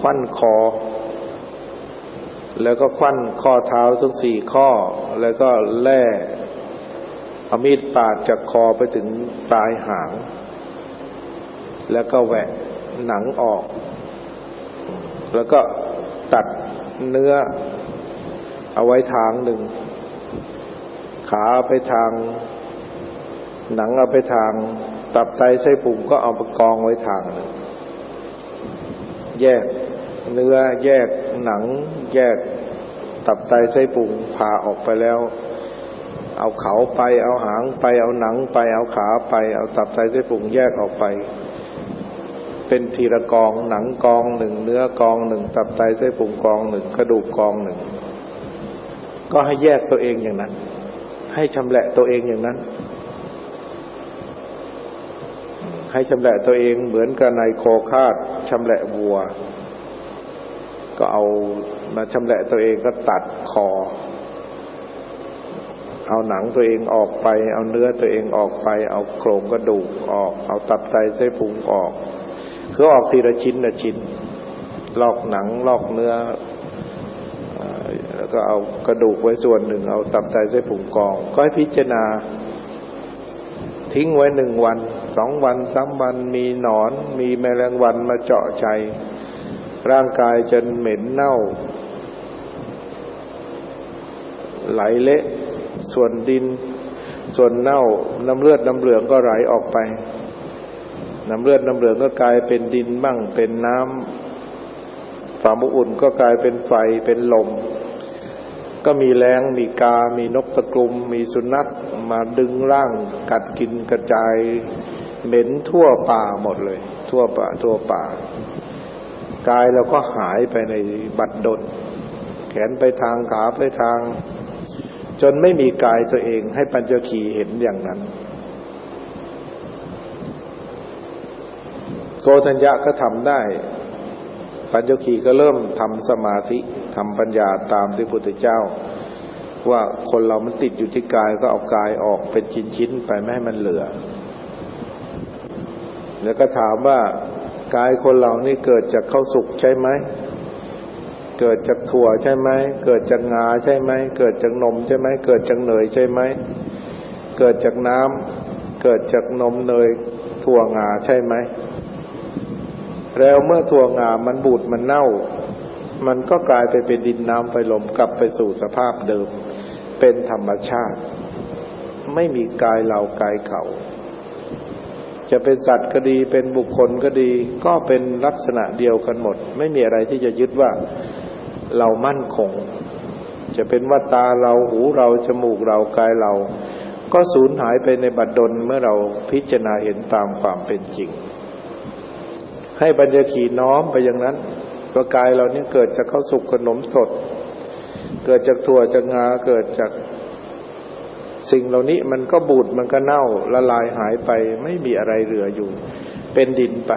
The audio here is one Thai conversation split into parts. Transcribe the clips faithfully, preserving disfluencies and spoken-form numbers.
วั้นคอแล้วก็ควั้นข้อเท้าทั้งสี่ข้อแล้วก็แล่เอามีดปาดจากคอไปถึงปลายหางแล้วก็แหวกหนังออกแล้วก็ตัดเนื้อเอาไว้ทางหนึ่งขาไปทางหนังเอาไปทางตับไตไส้พุงก็เอาไปกองไว้ทางหนึ่งแยกเนื้อแยกหนังแยกตับไตไส้พุงผ่าออกไปแล้วเอาเขาไปเอาหางไปเอาหนังไปเอาขาไปเอาตับไตไส้พุงแยกออกไปเป็นทีละกองหนังกองหนึ่งเนื้อกองหนึ่งตับไตไส้พุงกองหนึ่งกระดูกกองหนึ่งก็ให้แยกตัวเองอย่างนั้นให้ชำแหละตัวเองอย่างนั้นให้ชำแหละตัวเองเหมือนกับนายโคคาดชำแหละวัวก็เอามาชำแหละตัวเองก็ตัดคอเอาหนังตัวเองออกไปเอาเนื้อตัวเองออกไปเอาโครงกระดูกออกเอาตับไตไส้พุงออกคือออกทีละชิ้นละชิ้นลอกหนังลอกเนื้อแล้วก็เอากระดูกไว้ส่วนหนึ่งเอาตับไตไส้พุงกองก็ให้พิจารณาทิ้งไว้หนึ่งวันสองวันสามวันมีหนอนมีแมลงวันมาเจาะใจร่างกายจนเหม็นเน่าไหลเละส่วนดินส่วนเน่าน้ำเลือดน้ำเหลืองก็ไหลออกไปน้ำเลือดน้ำเหลืองก็กลายเป็นดินบ้างเป็นน้ำความอบอุ่นก็กลายเป็นไฟเป็นลมก็มีแร้งมีกามีนกตะกรุมมีสุนัขมาดึงร่างกัดกินกระจายเหม็นทั่วป่าหมดเลยทั่วป่าทั่วป่ากายเราก็หายไปในบัดดลแขนไปทางขาไปทางจนไม่มีกายตัวเองให้ปัญจคีเห็นอย่างนั้นโกฏัญญะก็ทำได้ปัญจคีก็เริ่มทำสมาธิทำปัญญาตามที่พระพุทธเจ้าว่าคนเรามันติดอยู่ที่กายก็เอากายออกเป็นชิ้นๆไปไม่ให้มันเหลือแล้วก็ถามว่ากายคนเรานี่เกิดจากข้าวสุกใช่ไหมเกิดจากถั่วใช่ไหมเกิดจากงาใช่ไหมเกิดจากนมใช่ไหมเกิดจากเนยใช่ไหมเกิดจากน้ำเกิดจากนมเนยถั่วงาใช่ไหมแล้วเมื่อถั่วงามันบูดมันเน่ามันก็กลายไปเป็นดินน้ำไฟลมกลับไปสู่สภาพเดิมเป็นธรรมชาติไม่มีกายเรากายเขาจะเป็นสัตว์ก็ดีเป็นบุคคลก็ดีก็เป็นลักษณะเดียวกันหมดไม่มีอะไรที่จะยึดว่าเรามั่นคงจะเป็นว่าตาเราหูเราจมูกเรากายเราก็สูญหายไปในบัดดลเมื่อเราพิจารณาเห็นตามความเป็นจริงให้ปัญญาขีน้อมไปอย่างนั้นว่ากายเราเนี่ยเกิดจากข้าวสุกขนมสดเกิดจากถั่วจากงาเกิดจากสิ่งเหล่านี้มันก็บูดมันก็เน่าละลายหายไปไม่มีอะไรเหลืออยู่เป็นดินไป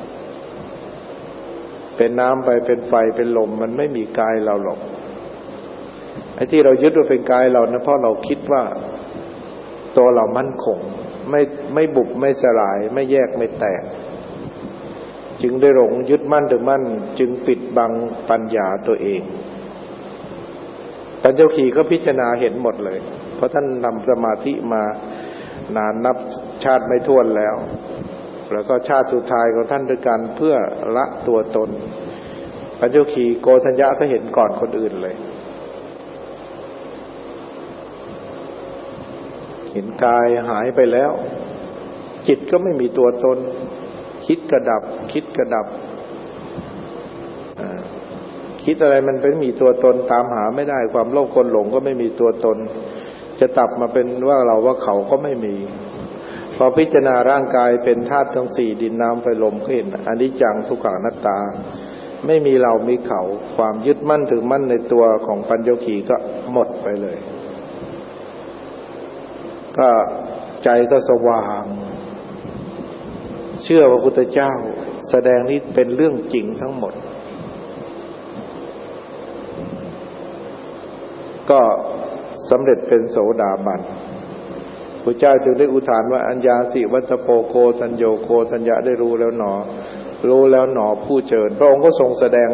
เป็นน้ำไปเป็นไฟเป็นลมมันไม่มีกายเราหรอกไอ้ที่เรายึดว่าเป็นกายเรานะเพราะเราคิดว่าตัวเรามั่นคงไม่ไม่บุบไม่สลายไม่แยกไม่แตกจึงได้หลงยึดมั่นถือมั่นจึงปิดบังปัญญาตัวเองปัญจวัคคีย์ก็พิจารณาเห็นหมดเลยเพราะท่านนำสมาธิมานานนับชาติไม่ถ้วนแล้วแล้วก็ชาติสุดท้ายของท่านด้วยกันเพื่อละตัวตนปัญจวัคคีย์โกฏัญญะก็เห็นก่อนคนอื่นเลยเห็นกายหายไปแล้วจิตก็ไม่มีตัวตนคิดกระดับคิดกระดับคิดอะไรมันเป็นมีตัวตนตามหาไม่ได้ความโลภโกรธหลงก็ไม่มีตัวตนจะตับมาเป็นว่าเราว่าเขาก็ไม่มีพอพิจารณาร่างกายเป็นธาตุทั้งสี่ดินน้ำไฟลมเห็นอนิจจังทุกขังอนัตตาไม่มีเรามีเขาความยึดมั่นถือมั่นในตัวของปัญจวัคคีย์ก็หมดไปเลยก็ใจก็สว่างเชื่อว่าพระพุทธเจ้าแสดงนี้เป็นเรื่องจริงทั้งหมดก็สำเร็จเป็นโสดาบันพระเจ้าจึงได้อุทานว่าอัญญาสิวัตโปโกทัญโยโกทัญญะได้รู้แล้วหนอรู้แล้วหนอผู้เจริญพระองค์ก็ทรงแสดง